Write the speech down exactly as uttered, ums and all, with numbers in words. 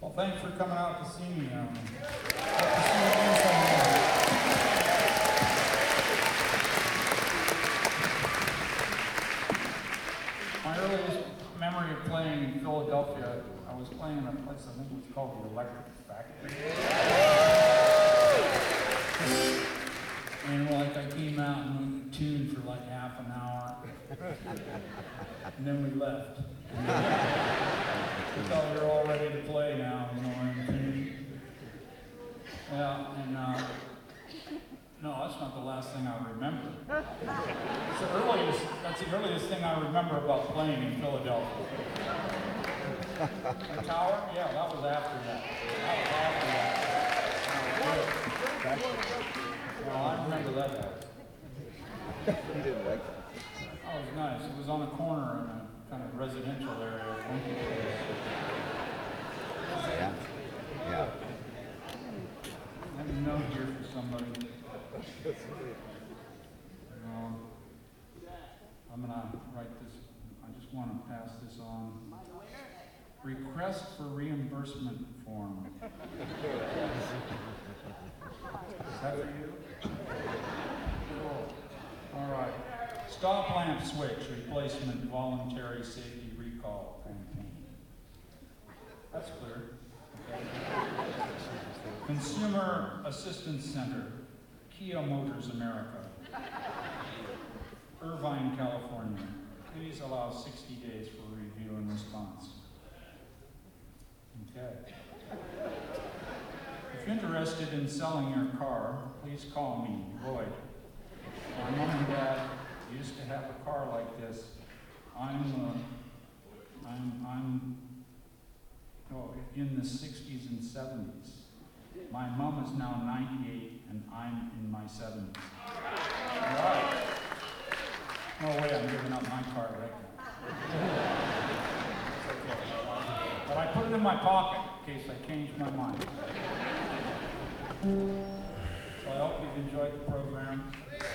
Well, thanks for coming out to see me. Um, hope to see you again someday. My earliest memory of playing in Philadelphia, I was playing in a place I think it was called the Electric Factory. And like I came out and we tuned for like half an hour, and then we left. We thought we were all ready to play now, you know, in tune. Yeah, and uh, no, that's not the last thing I remember. It's the earliest, that's the earliest thing I remember about playing in Philadelphia. The tower? Yeah, that was after that. That was after that. Oh, well, I remember that house. You didn't like that? That was nice. It was on a corner in a kind of residential area. Yeah. Yeah. I have a note here for somebody. Um, I'm gonna write this, I just want to pass this on. Request for reimbursement form. Is that for you? Cool. All right. Stop lamp switch replacement voluntary safety recall campaign. That's clear. Okay. Consumer Assistance Center, Kia Motors America, Irvine, California. Please allow sixty days for review and response. Okay. If interested in selling your car, please call me, Lloyd. My mom and dad used to have a car like this. I'm, uh, I'm, I'm, oh, in the sixties and seventies. My mom is now ninety-eight, and I'm in my seventies. All right. No way I'm giving up my car right now. But I put it in my pocket in case I change my mind. So I hope you've enjoyed the program.